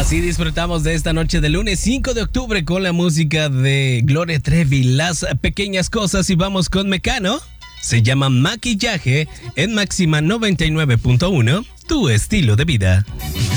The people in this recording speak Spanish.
Así disfrutamos de esta noche de lunes 5 de octubre con la música de Gloria Trevi, Las Pequeñas Cosas, y vamos con Mecano. Se llama Maquillaje en Máxima 99.1, tu estilo de vida.